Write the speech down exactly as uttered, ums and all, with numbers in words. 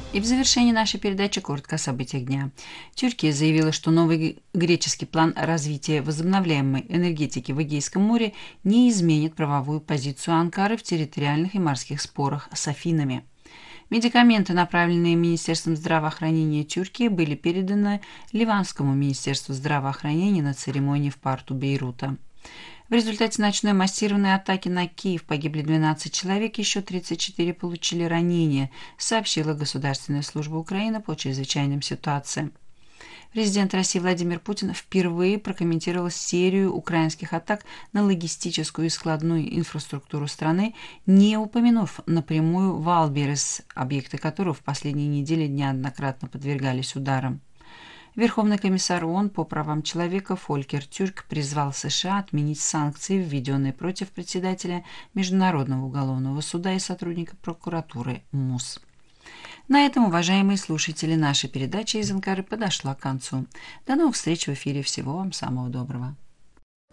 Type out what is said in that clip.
И в завершении нашей передачи коротко о событиях дня. Тюркия заявила, что новый греческий план развития возобновляемой энергетики в Эгейском море не изменит правовую позицию Анкары в территориальных и морских спорах с Афинами. Медикаменты, направленные Министерством здравоохранения Тюркии, были переданы Ливанскому министерству здравоохранения на церемонии в порту Бейрута. В результате ночной массированной атаки на Киев погибли двенадцать человек, еще тридцать четыре получили ранения, сообщила Государственная служба Украины по чрезвычайным ситуациям. Президент России Владимир Путин впервые прокомментировал серию украинских атак на логистическую и складную инфраструктуру страны, не упомянув напрямую Валберес, объекты которого в последние недели неоднократно подвергались ударам. Верховный комиссар ООН по правам человека Фолькер Тюрк призвал США отменить санкции, введенные против председателя Международного уголовного суда и сотрудника прокуратуры МУС. На этом, уважаемые слушатели, наша передача из Анкары подошла к концу. До новых встреч в эфире. Всего вам самого доброго.